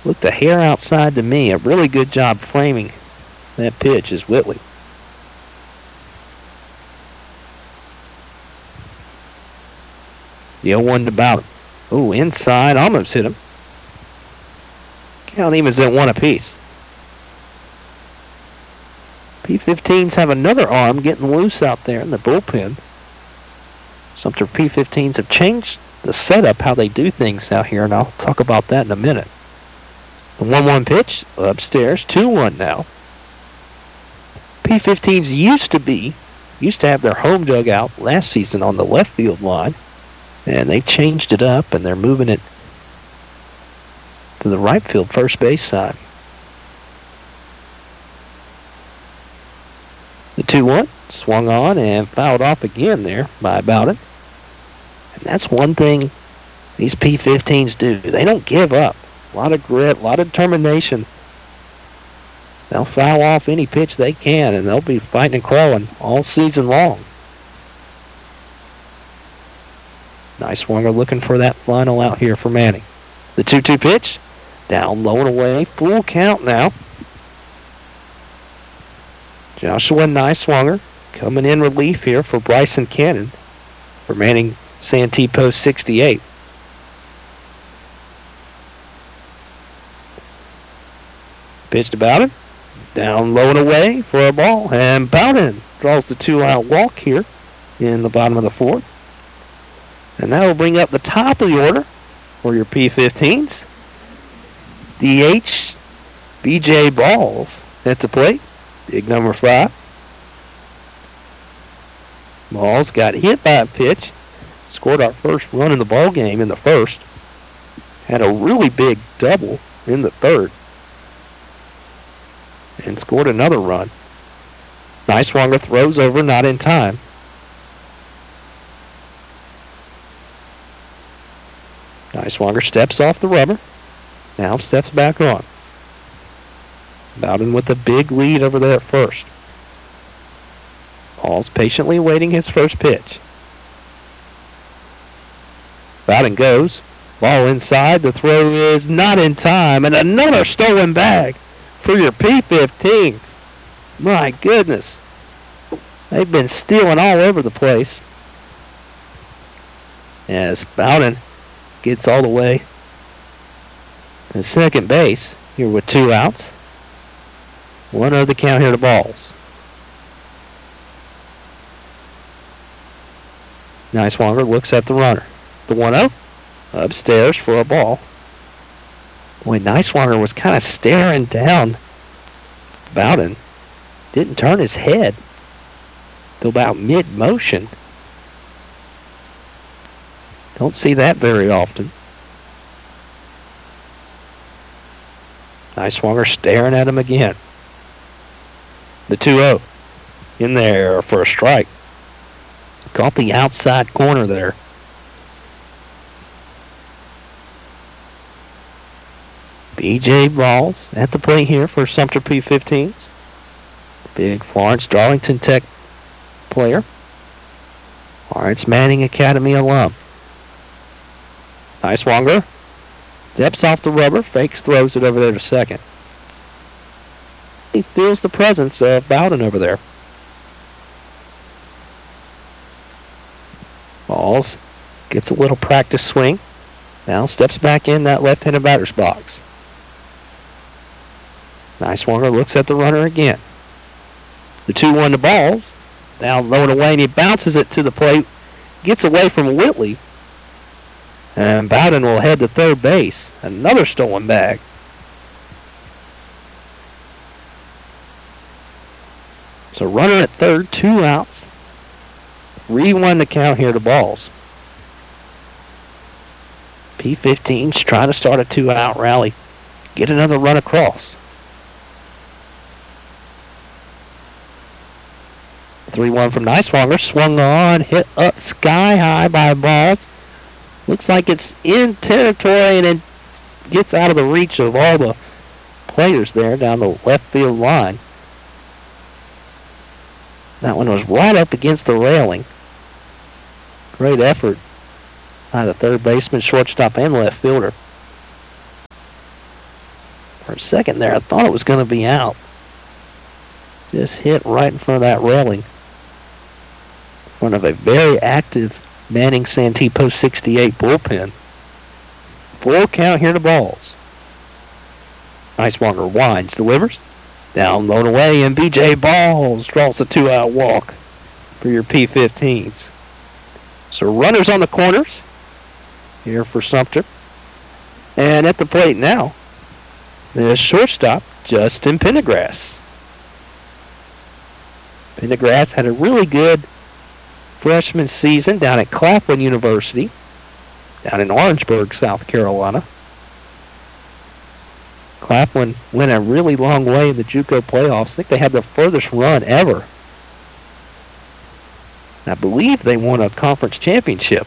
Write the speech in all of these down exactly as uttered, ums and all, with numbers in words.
Looked a hair outside to me. A really good job framing that pitch is Whitley. The oh one to Bowden. Ooh, inside, almost hit him. Count evens at one apiece. P fifteens have another arm getting loose out there in the bullpen. Sumter P fifteens have changed the setup, how they do things out here, and I'll talk about that in a minute. The one one pitch, upstairs, two one now. P fifteens used to be, used to have their home dugout last season on the left field line, and they changed it up, and they're moving it to the right field first base side. The two one swung on and fouled off again there by Bowden. And that's one thing these P fifteens do. They don't give up. A lot of grit, a lot of determination. They'll foul off any pitch they can, and they'll be fighting and crawling all season long. Nice swinger looking for that final out here for Manning. The two two pitch, down low and away, full count now. Joshua Niswonger coming in relief here for Bryson Cannon for Manning Santee Post sixty-eight. Pitch to Bowden. Down low and away for a ball. And Bowden draws the two-out walk here in the bottom of the fourth. And that will bring up the top of the order for your P fifteens. D H B J Balls at the plate. Big number five. Balls got hit by a pitch. Scored our first run in the ball game in the first. Had a really big double in the third. And scored another run. Niswonger throws over, not in time. Niswonger steps off the rubber. Now steps back on. Bowden with a big lead over there at first. Paul's patiently awaiting his first pitch. Bowden goes. Ball inside. The throw is not in time. And another stolen bag for your P fifteens. My goodness. They've been stealing all over the place. As Bowden gets all the way to second base here with two outs. One of the count here to Balls. Niswonger looks at the runner. The one oh upstairs for a ball. Boy, Niswonger was kind of staring down Bowden. Didn't turn his head till about mid-motion. Don't see that very often. Niswonger staring at him again. The two oh in there for a strike. Caught the outside corner there. B J Balls at the plate here for Sumter P fifteens. Big Florence Darlington Tech player. Lawrence Manning Academy alum. Niswonger steps off the rubber, fakes, throws it over there to second. He feels the presence of Bowden over there. Balls gets a little practice swing. Now steps back in that left-handed batter's box. Niswonger looks at the runner again. The two one to Balls. Down low and away, and he bounces it to the plate. Gets away from Whitley. And Bowden will head to third base. Another stolen bag. So runner at third, two outs. three one to count here to Balls. P fifteens trying to start a two-out rally. Get another run across. three one from Niswonger. Swung on, hit up sky high by Balls. Looks like it's in territory and it gets out of the reach of all the players there down the left field line. That one was right up against the railing. Great effort by the third baseman, shortstop, and left fielder. For a second there, I thought it was going to be out. Just hit right in front of that railing. In front of a very active Manning Santee post sixty-eight bullpen. Full count here to balls. Niswonger winds, delivers. Down, low and away, and B J Balls draws a two-out walk for your P fifteens. So runners on the corners here for Sumter. And at the plate now, the shortstop, Justin Pendergrass. Pendergrass had a really good freshman season down at Claflin University, down in Orangeburg, South Carolina. Claflin went a really long way in the JUCO playoffs. I think they had the furthest run ever. I believe they won a conference championship.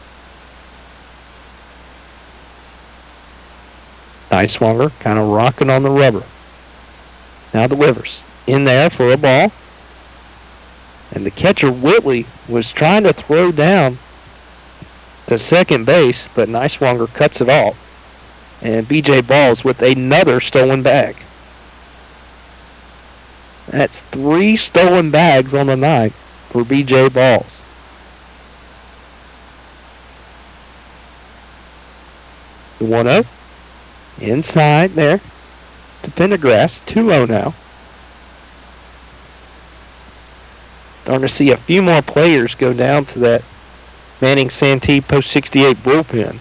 Niswonger kind of rocking on the rubber. Now delivers. In there for a ball. And the catcher, Whitley, was trying to throw down to second base, but Niswonger cuts it off. And B J Balls with another stolen bag. That's three stolen bags on the night for B J Balls. The one oh. Inside there to Pendergrass. two oh now. Starting to see a few more players go down to that Manning Santee post sixty-eight bullpen.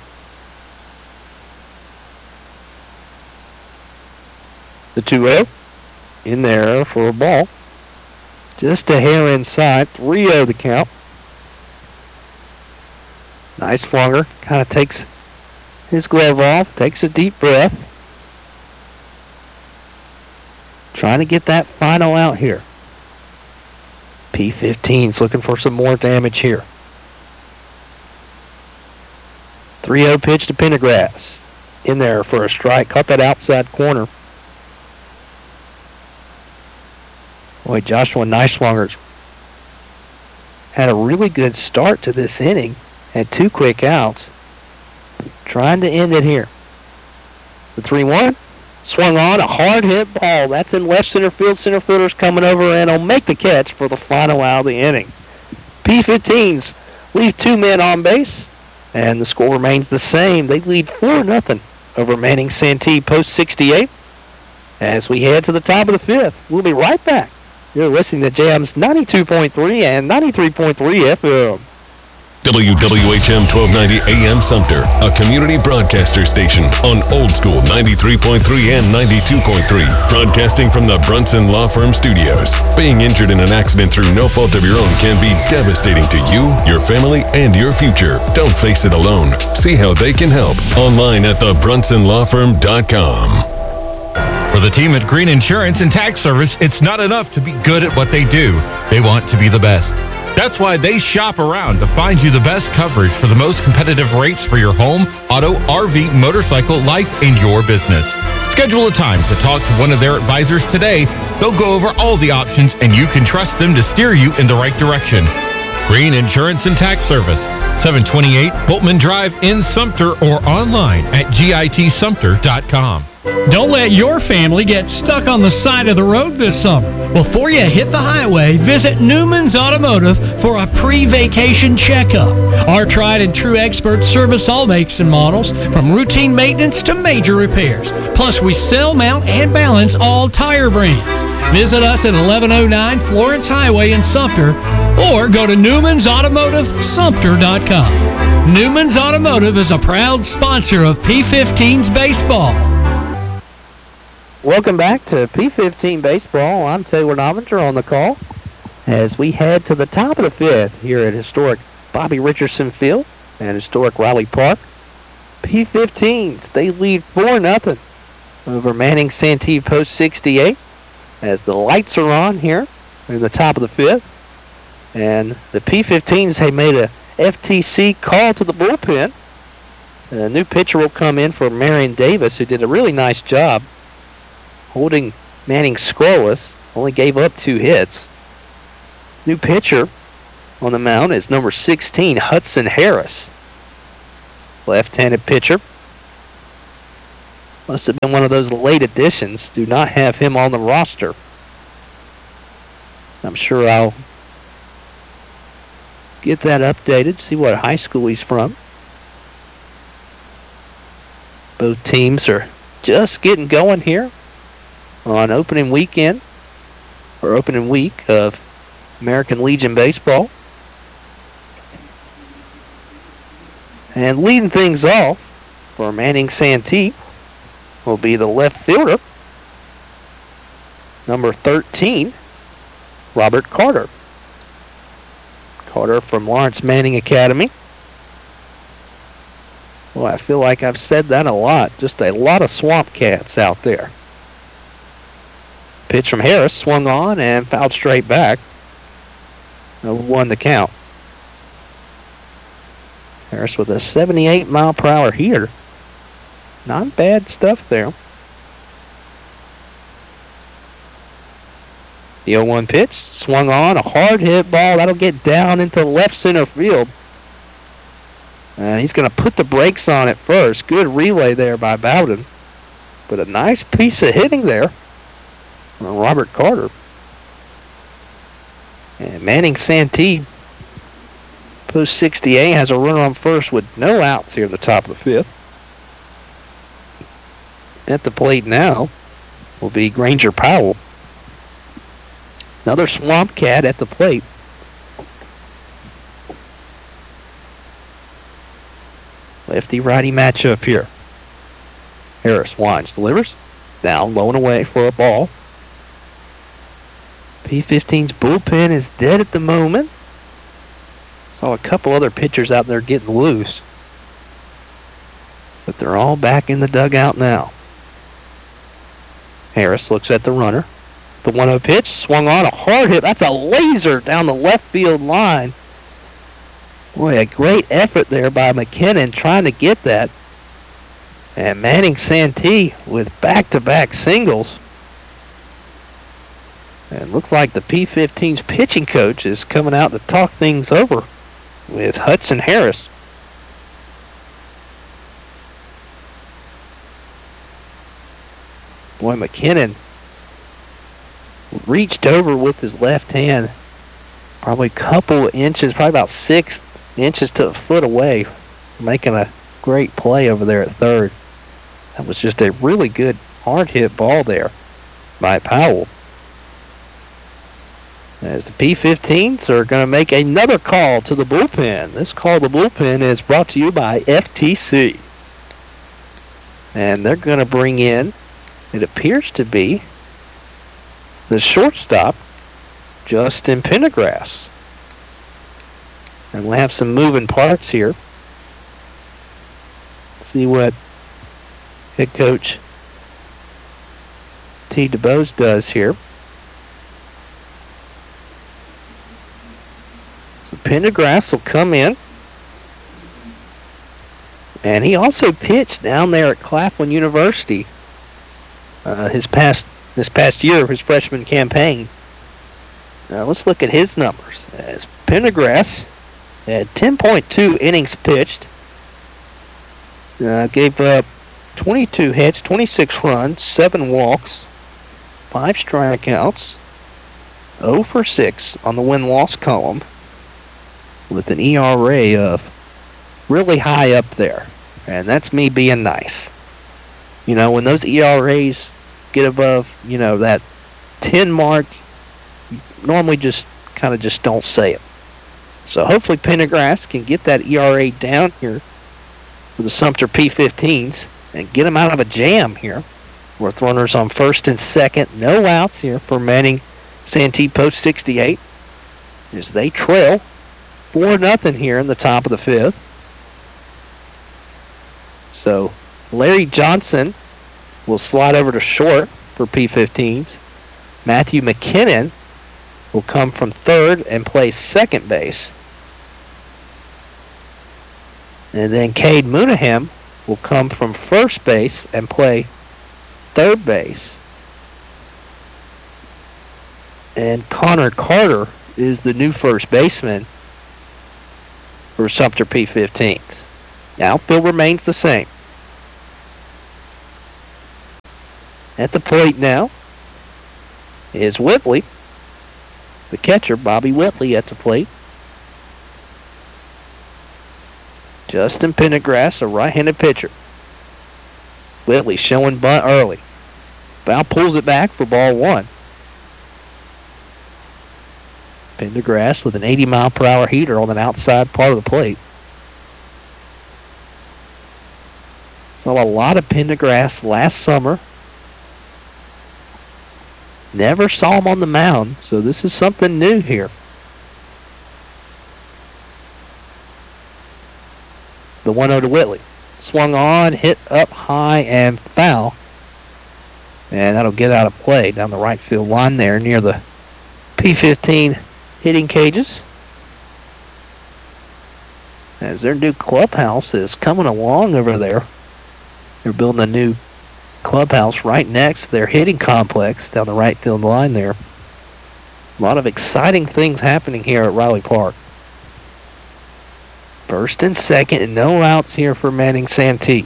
The two oh. In there for a ball. Just a hair inside. three oh the count. Niswonger kind of takes his glove off, takes a deep breath. Trying to get that final out here. P fifteen's looking for some more damage here. three oh pitch to Pendergrass. In there for a strike. Caught that outside corner. Boy, Joshua Niswonger's had a really good start to this inning. Had two quick outs. Trying to end it here. The three one. Swung on, a hard hit ball. That's in left center field. Center fielder's coming over and will make the catch for the final out of the inning. P fifteens leave two men on base, and the score remains the same. They lead four nothing over Manning Santee post sixty-eight. As we head to the top of the fifth, we'll be right back. You're listening to Jams ninety-two point three and ninety-three point three F M. W W H M twelve ninety A M Sumter, a community broadcaster station on Old School ninety-three point three and ninety-two point three, broadcasting from the Brunson Law Firm studios. Being injured in an accident through no fault of your own can be devastating to you, your family, and your future. Don't face it alone. See how they can help online at the brunson law firm dot com. For the team at Green Insurance and Tax Service, it's not enough to be good at what they do. They want to be the best. That's why they shop around to find you the best coverage for the most competitive rates for your home, auto, R V, motorcycle, life, and your business. Schedule a time to talk to one of their advisors today. They'll go over all the options, and you can trust them to steer you in the right direction. Green Insurance and Tax Service, seven twenty-eight Holtman Drive in Sumter, or online at git sumter dot com. Don't let your family get stuck on the side of the road this summer. Before you hit the highway, visit Newman's Automotive for a pre-vacation checkup. Our tried and true experts service all makes and models, from routine maintenance to major repairs. Plus, we sell, mount, and balance all tire brands. Visit us at eleven oh nine Florence Highway in Sumter, or go to newmans automotive sumter dot com. Newman's Automotive is a proud sponsor of P fifteen's baseball. Welcome back to P fifteen Baseball. I'm Taylor Novinger on the call as we head to the top of the fifth here at historic Bobby Richardson Field and historic Riley Park. P fifteens, they lead four nothing over Manning Santee post sixty-eight as the lights are on here in the top of the fifth. And the P fifteens have made a F T C call to the bullpen. A new pitcher will come in for Marion Davis, who did a really nice job holding Manning scoreless, only gave up two hits. New pitcher on the mound is number sixteen, Hudson Harris. Left-handed pitcher. Must have been one of those late additions. Do not have him on the roster. I'm sure I'll get that updated, see what high school he's from. Both teams are just getting going here on opening weekend, or opening week of American Legion Baseball. And leading things off for Manning Santee will be the left fielder, number thirteen, Robert Carter. Carter from Lawrence Manning Academy. Well, I feel like I've said that a lot. Just a lot of Swamp Cats out there. Pitch from Harris, swung on and fouled straight back. One to count. Harris with a seventy-eight mile per hour heater. Not bad stuff there. The oh one pitch, swung on, a hard hit ball. That'll get down into left center field. And he's going to put the brakes on it first. Good relay there by Bowden. But a nice piece of hitting there from Robert Carter. And Manning Santee, post sixty-eight, has a runner on first with no outs here in the top of the fifth. At the plate now will be Granger Powell. Another Swamp Cat at the plate. Lefty-righty matchup here. Harris winds, delivers. Down, low and away for a ball. P fifteen's bullpen is dead at the moment. Saw a couple other pitchers out there getting loose. But they're all back in the dugout now. Harris looks at the runner. The one oh pitch, swung on, a hard hit. That's a laser down the left field line. Boy, a great effort there by McKinnon trying to get that. And Manning Santee with back-to-back singles. And looks like the P fifteen's pitching coach is coming out to talk things over with Hudson Harris. Boy, McKinnon reached over with his left hand, probably a couple inches, probably about six inches to a foot away, making a great play over there at third. That was just a really good hard hit ball there by Powell. As the P fifteens are going to make another call to the bullpen. This call to the bullpen is brought to you by F T C. And they're going to bring in, it appears to be, the shortstop, Justin Pendergrass. And we'll have some moving parts here. See what head coach T. DeBose does here. So Pendergrass will come in. And he also pitched down there at Claflin University uh, his past this past year of his freshman campaign. Now let's look at his numbers. As Pendergrass had ten point two innings pitched, uh, gave up twenty-two hits, twenty-six runs, seven walks, five strikeouts, oh for six on the win-loss column, with an E R A of really high up there. And that's me being nice. You know, when those E R As get above, you know, that ten mark, normally just kind of just don't say it. So hopefully Pendergrass can get that E R A down here for the Sumter P fifteens and get them out of a jam here with runners on first and second. No outs here for Manning Santee post sixty-eight as they trail four nothing here in the top of the fifth. So Larry Johnson will slide over to short for P fifteens. Matthew McKinnon will come from third and play second base. And then Cade Moonaham will come from first base and play third base. And Connor Carter is the new first baseman for Sumter P fifteens. Outfield remains the same. At the plate now is Whitley. The catcher, Bobby Whitley, at the plate. Justin Pendergrass, a right-handed pitcher. Whitley showing bunt early. Foul pulls it back for ball one. Pendergrass with an eighty mile per hour heater on the outside part of the plate. Saw a lot of Pendergrass last summer. Never saw him on the mound, so this is something new here. The one oh to Whitley. Swung on, hit up high, and foul. And that'll get out of play down the right field line there near the P fifteen hitting cages. As their new clubhouse is coming along over there. They're building a new clubhouse right next to their hitting complex down the right field line there. A lot of exciting things happening here at Riley Park. First and second, and no outs here for Manning Santee.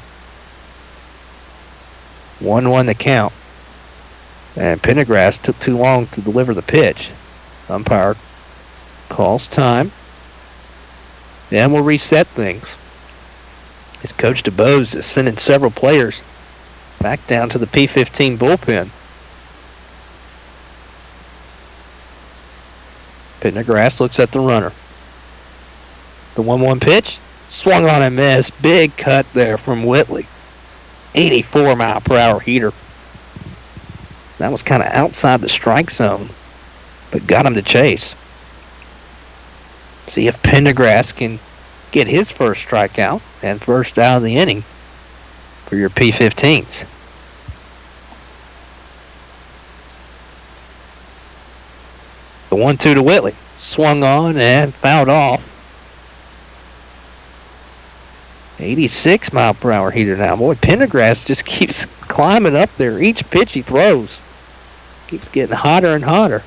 one one to count. And Pendergrass took too long to deliver the pitch. Umpire calls time. And we'll reset things. As Coach DeBose is sending several players back down to the P fifteen bullpen. Pendergrass looks at the runner. The one one pitch, swung on and missed. Big cut there from Whitley. eighty-four mile per hour heater. That was kind of outside the strike zone, but got him to chase. See if Pendergrass can get his first strikeout and first out of the inning for your P fifteens. The one two to Whitley. Swung on and fouled off. eighty-six mile per hour heater now. Boy, Pendergrass just keeps climbing up there. Each pitch he throws keeps getting hotter and hotter.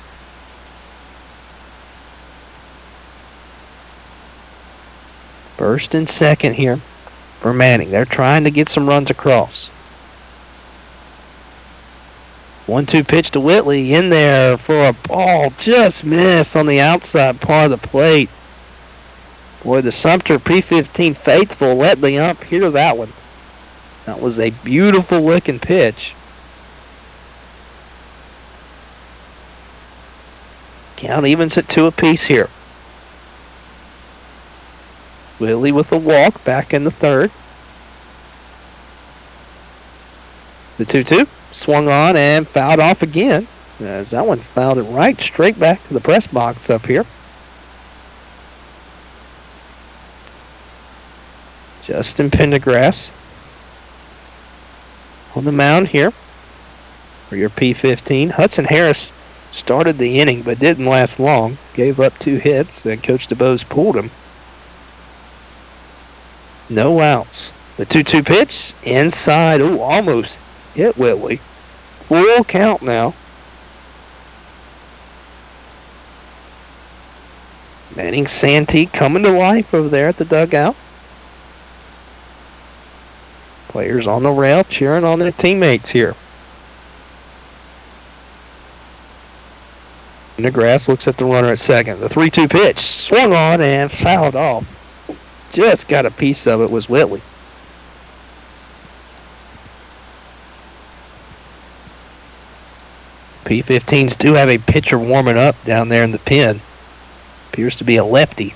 First and second here for Manning. They're trying to get some runs across. one two pitch to Whitley in there for a ball. Just missed on the outside part of the plate. Boy, the Sumter P fifteen faithful let the ump hear that one. That was a beautiful looking pitch. Count evens at two apiece here. Whitley with a walk back in the third. The two two swung on and fouled off again. As that one fouled it right straight back to the press box up here. Justin Pendergrass on the mound here for your P fifteen. Hudson Harris started the inning but didn't last long. Gave up two hits and Coach DeBose pulled him. No outs. The two two pitch inside. Ooh, almost hit Whitley. Full count now. Manning Santee coming to life over there at the dugout. Players on the rail cheering on their teammates here. Pendergrass looks at the runner at second. The three two pitch swung on and fouled off. Just got a piece of it was Whitley. P fifteens do have a pitcher warming up down there in the pen. Appears to be a lefty.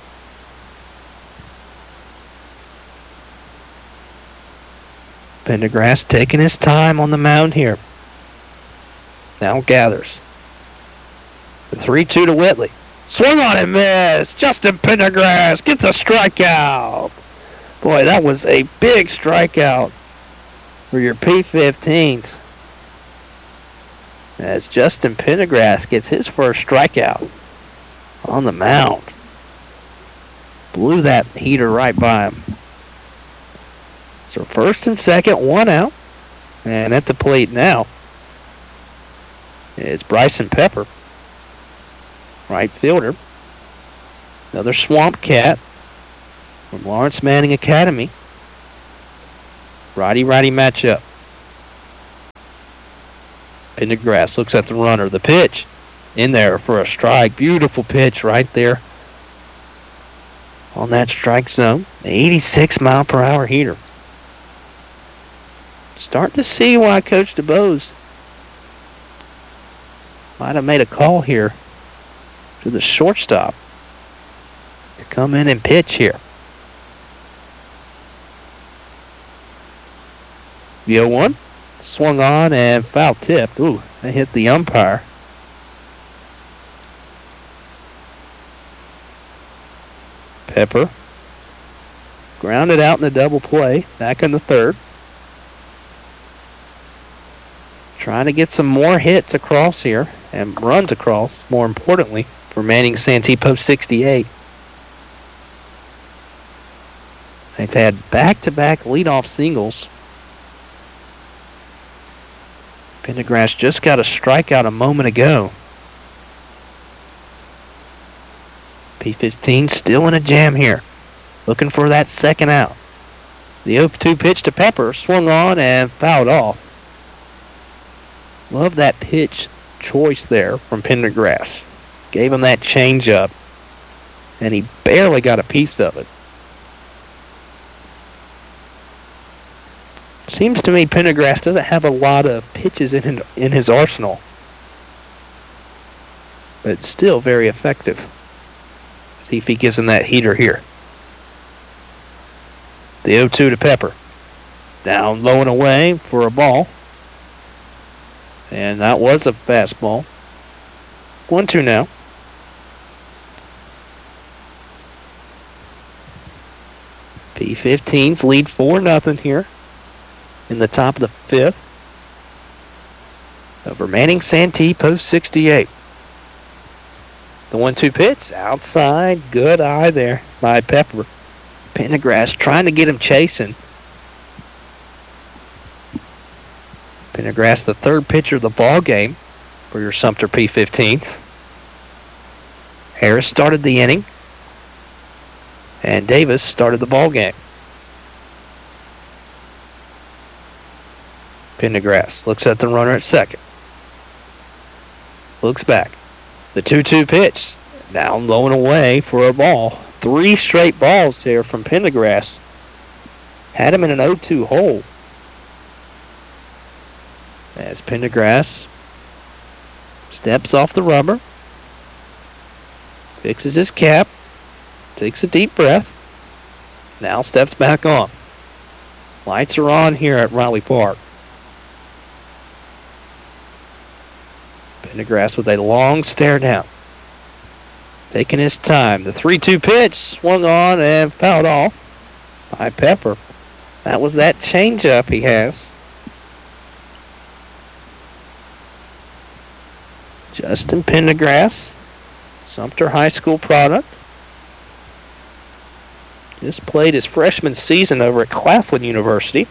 Pendergrass taking his time on the mound here. Now gathers. The three two to Whitley. Swing on and miss. Justin Pendergrass gets a strikeout. Boy, that was a big strikeout for your P fifteens. As Justin Pendergrass gets his first strikeout on the mound. Blew that heater right by him. So first and second, one out. And at the plate now is Bryson Pepper. Right fielder. Another Swamp Cat from Lawrence Manning Academy. Righty-righty matchup. Pendergrass looks at the runner. The pitch in there for a strike. Beautiful pitch right there on that strike zone. eighty-six mile per hour heater. Starting to see why Coach DuBose might have made a call here to the shortstop to come in and pitch here. The oh one swung on and foul tipped. Ooh, that hit the umpire. Pepper grounded out in the double play. Back in the third. Trying to get some more hits across here and runs across, more importantly, for Manning Santee post sixty-eight. They've had back-to-back leadoff singles. Pendergrass just got a strikeout a moment ago. P fifteen still in a jam here, looking for that second out. The oh two pitch to Pepper, swung on and fouled off. Love that pitch choice there from Pendergrass. Gave him that changeup, and he barely got a piece of it. Seems to me Pendergrass doesn't have a lot of pitches in in his arsenal, but it's still very effective. See if he gives him that heater here. The oh two to Pepper. Down low and away for a ball. And that was a fastball. one two now. P fifteens lead four nothing here in the top of the fifth. Over Manning Santee post sixty-eight. The one two pitch outside. Good eye there by Pepper. Pendergrass trying to get him chasing. Pendergrass, the third pitcher of the ball game for your Sumter P fifteens. Harris started the inning, and Davis started the ball game. Pendergrass looks at the runner at second. Looks back. The two two pitch, down low and away for a ball. Three straight balls here from Pendergrass. Had him in an oh two hole. As Pendergrass steps off the rubber, fixes his cap, takes a deep breath, now steps back on. Lights are on here at Riley Park. Pendergrass with a long stare down, taking his time. The three two pitch swung on and fouled off by Pepper. That was that changeup he has. Justin Pendergrass, Sumter High School product. Just played his freshman season over at Claflin University.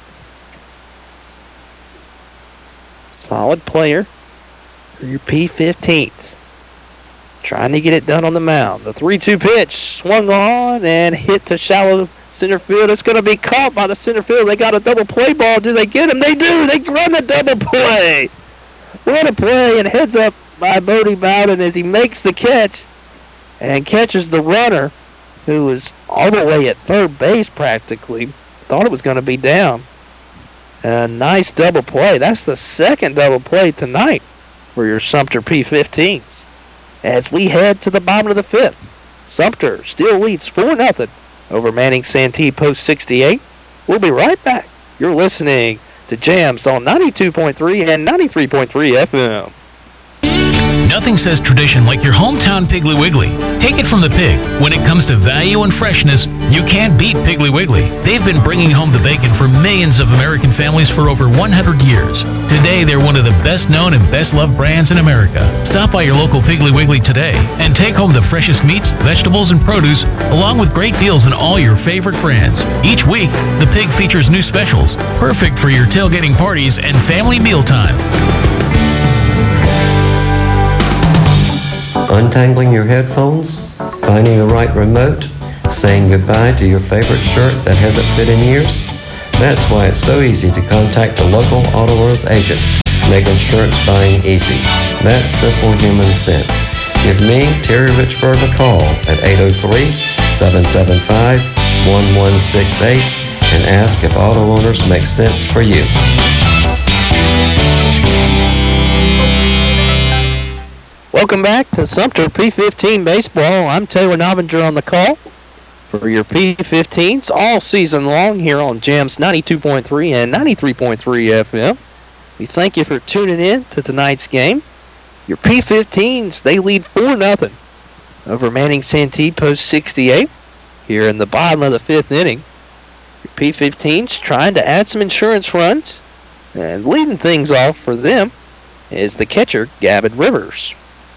Solid player for your P fifteens. Trying to get it done on the mound. The three two pitch swung on and hit to shallow center field. It's going to be caught by the center field. They got a double play ball. Do they get him? They do. They run the double play. What a play, and heads up by Bodie Bowden as he makes the catch and catches the runner, who was all the way at third base practically. Thought it was going to be down. A nice double play. That's the second double play tonight for your Sumter P fifteens. As we head to the bottom of the fifth, Sumter still leads four nothing over Manning Santee post sixty-eight. We'll be right back. You're listening to Jams on ninety-two point three and ninety-three point three F M. Nothing says tradition like your hometown Piggly Wiggly. Take it from the pig. When it comes to value and freshness, you can't beat Piggly Wiggly. They've been bringing home the bacon for millions of American families for over one hundred years. Today, they're one of the best known and best loved brands in America. Stop by your local Piggly Wiggly today and take home the freshest meats, vegetables, and produce, along with great deals on all your favorite brands. Each week, the pig features new specials, perfect for your tailgating parties and family mealtime. Untangling your headphones, finding the right remote, saying goodbye to your favorite shirt that hasn't fit in years? That's why it's so easy to contact the local Auto World's agent. make insurance buying easy. That's simple human sense. Give me, Terry Richburg, a call at eight oh three, seven seven five, one one six eight and ask if auto owners make sense for you. Welcome back to Sumter P fifteen Baseball. I'm Taylor Novinger on the call for your P fifteens all season long here on Jams ninety-two point three and ninety-three point three F M. We thank you for tuning in to tonight's game. Your P fifteens, they lead four nothing over Manning Santee post sixty-eight here in the bottom of the fifth inning. Your P fifteens trying to add some insurance runs, and leading things off for them is the catcher, Gavin Rivers.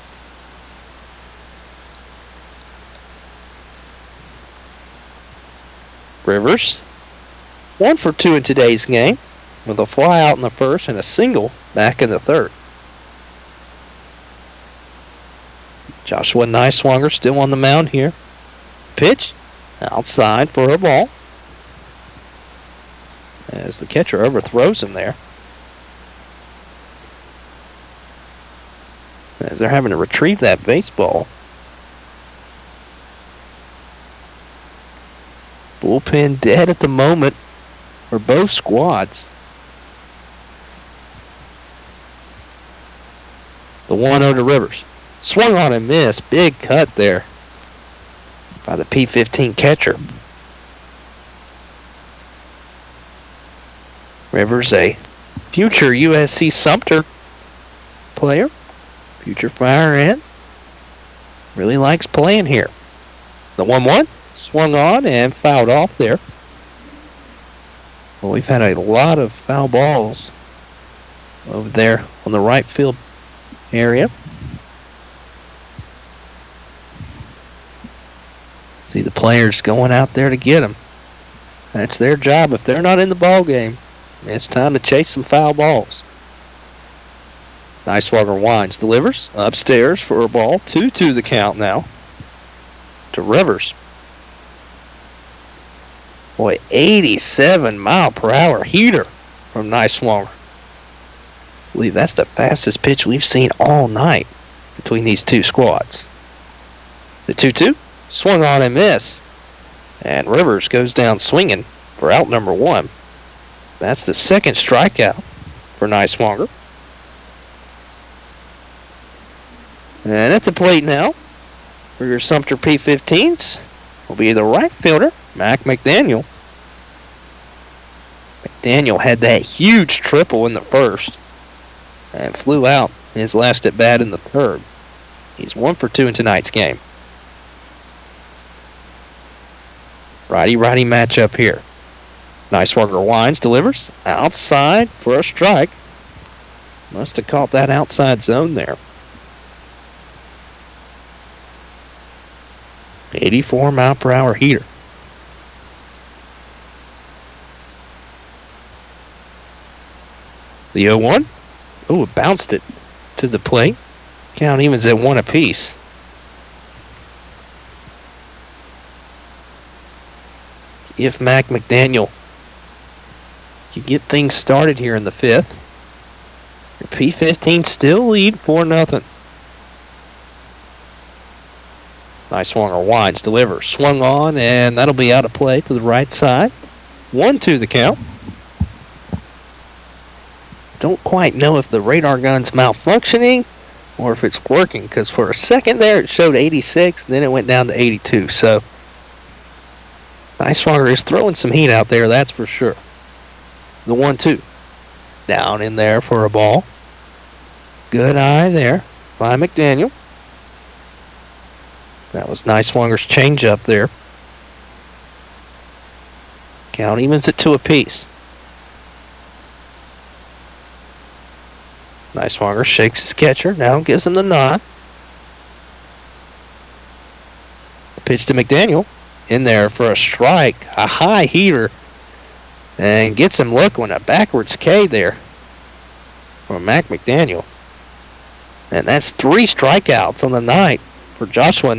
Rivers, one for two in today's game, with a fly out in the first and a single back in the third. Joshua Niswanger still on the mound here. Pitch outside for a ball, as the catcher overthrows him there. As they're having to retrieve that baseball. Bullpen dead at the moment for both squads. The one oh to Rivers. Swung on and missed. Big cut there by the P fifteen catcher. Rivers, a future U S C Sumter player. Future Fire Ant. Really likes playing here. The one one. Swung on and fouled off there. Well, we've had a lot of foul balls over there on the right field area. See the players going out there to get them. That's their job. If they're not in the ball game, it's time to chase some foul balls. Niswanger winds, delivers upstairs for a ball. two two the count now to Rivers. Boy, eighty-seven mile per hour heater from Niswanger. I believe that's the fastest pitch we've seen all night between these two squads. The two two. Swung on and missed. And Rivers goes down swinging for out number one. That's the second strikeout for Niswanger. And at the plate now for your Sumter P fifteens will be the right fielder, Mac McDaniel. McDaniel had that huge triple in the first and flew out his last at bat in the third. He's one for two in tonight's game. Righty-righty matchup here. Niswanger winds, delivers outside for a strike. Must have caught that outside zone there. eighty-four mile per hour heater. The oh one. Oh, it bounced it to the plate. Count evens at one apiece. If Mac McDaniel can get things started here in the fifth, your P fifteen still lead four nothing. Niswanger winds, delivers, swung on, and that'll be out of play to the right side. one two the count. Don't quite know if the radar gun's malfunctioning or if it's working, because for a second there it showed eighty-six, then it went down to eighty-two. So Niswanger is throwing some heat out there, that's for sure. The one two. Down in there for a ball. Good eye there by McDaniel. That was Niswanger's changeup there. Count evens at two apiece. Niswanger shakes his catcher, now gives him the nod. The pitch to McDaniel. In there for a strike, a high heater, and gets him looking, a backwards K there from Mac McDaniel. And that's three strikeouts on the night for Joshua